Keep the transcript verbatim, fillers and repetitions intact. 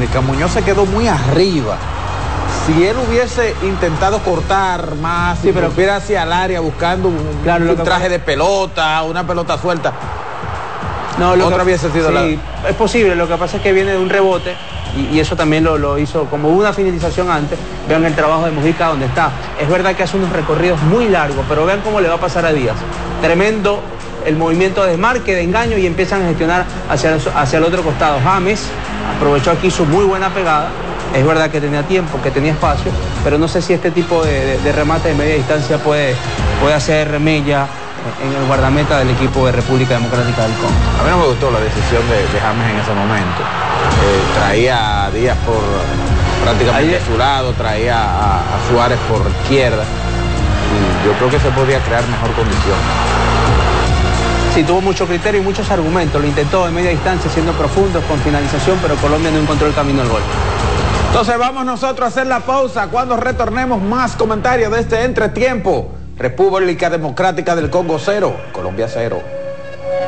Mujica, Muñoz se quedó muy arriba. Si él hubiese intentado cortar más, sí, pero hubiera hacia el área buscando un, claro, un traje de pelota, una pelota suelta, no, lo otra que, hubiese sido sí, la... es posible, lo que pasa es que viene de un rebote y, y eso también lo, lo hizo como una finalización antes. Vean el trabajo de Mujica donde está. Es verdad que hace unos recorridos muy largos, pero vean cómo le va a pasar a Díaz. Tremendo el movimiento de desmarque, de engaño, y empiezan a gestionar hacia, hacia el otro costado. James aprovechó aquí su muy buena pegada. Es verdad que tenía tiempo, que tenía espacio, pero no sé si este tipo de, de, de remate de media distancia puede, puede hacer mella en el guardameta del equipo de República Democrática del Congo. A mí no me gustó la decisión de, de James en ese momento. Eh, traía a Díaz por prácticamente a su lado, traía a, a Suárez por izquierda. Y yo creo que se podía crear mejor condición. Sí, tuvo mucho criterio y muchos argumentos. Lo intentó de media distancia, siendo profundos, con finalización, pero Colombia no encontró el camino al gol. Entonces vamos nosotros a hacer la pausa. Cuando retornemos, más comentarios de este entretiempo. República Democrática del Congo cero, Colombia cero.